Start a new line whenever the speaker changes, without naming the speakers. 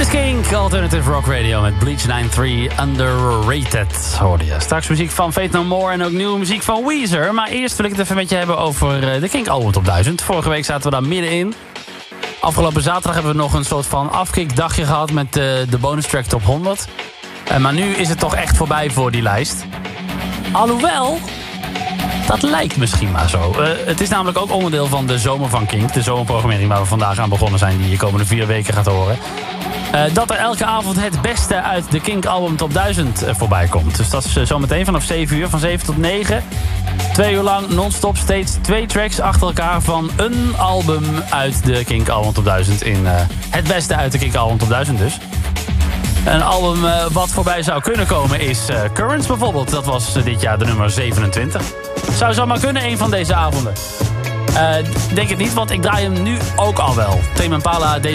is Kink, Alternative Rock Radio met Bleach 93 Underrated, hoorde je. Straks muziek van Faith No More en ook nieuwe muziek van Weezer. Maar eerst wil ik het even met je hebben over de Kink Album Top 1000. Vorige week zaten we daar middenin. Afgelopen zaterdag hebben we nog een soort van afkickdagje gehad met de bonus track Top 100. Maar nu is het toch echt voorbij voor die lijst. Alhoewel, dat lijkt misschien maar zo. Het is namelijk ook onderdeel van de zomer van Kink. De zomerprogrammering waar we vandaag aan begonnen zijn, die je komende 4 weken gaat horen. Dat er elke avond het beste uit de Kink Album Top 1000 voorbij komt. Dus dat is zometeen vanaf 7 uur, van 7 tot 9. 2 uur lang non-stop steeds 2 tracks achter elkaar van een album uit de Kink Album Top 1000. In het beste uit de Kink Album Top 1000 dus. Een album wat voorbij zou kunnen komen is Currents bijvoorbeeld. Dat was dit jaar de nummer 27. Zou zomaar kunnen, een van deze avonden. Denk het niet, want ik draai hem nu ook al wel. Tame Impala